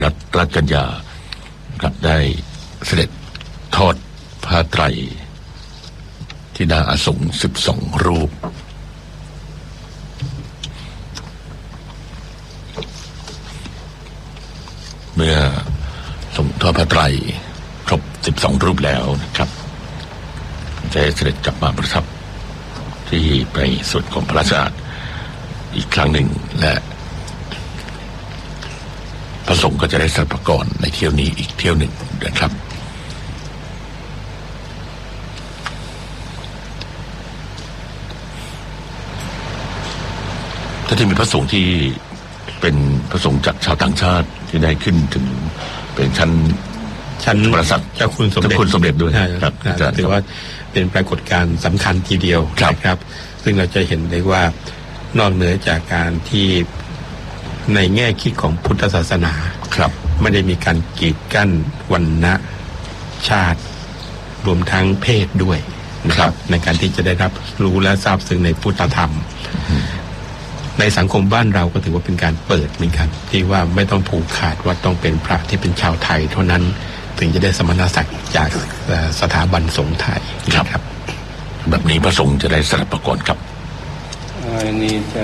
รัชกัญญาครับได้เสด็จทอดผ้าไตรที่หน้าอาสงฆ์12 รูปเมื่อส่งทอดผ้าไตรครบ12 รูปแล้วนะครับจะเสด็จกลับมาประทับที่ไปส่วนของพระราชอาณอีกครั้งหนึ่งและพระสงฆ์ก็จะได้สรรพากรในเที่ยวนี้อีกเที่ยวหนึ่งนะครับถ้าที่มีพระสงฆ์ที่เป็นพระสงฆ์จากชาวต่างชาติที่ได้ขึ้นถึงเป็นชั้นพระสัตว์เจ้าคุณสมเด็จด้วยครับถือว่าเป็นปรากฏการณ์สำคัญทีเดียวนะครับซึ่งเราจะเห็นได้ว่านอกเหนือจากการที่ในแง่คิดของพุทธศาสนาไม่ได้มีการกีดกั้นวรรณะชาติรวมทั้งเพศด้วยนะครับในการที่จะได้รับรู้และทราบซึ้งในพุทธธรรมในสังคมบ้านเราก็ถือว่าเป็นการเปิดเหมือนกันที่ว่าไม่ต้องผูกขาดว่าต้องเป็นพระที่เป็นชาวไทยเท่านั้นถึงจะได้สมณศักดิ์จากสถาบันสงฆ์ไทยครับแบบนี้พระสงฆ์จะได้สรรพากรครับ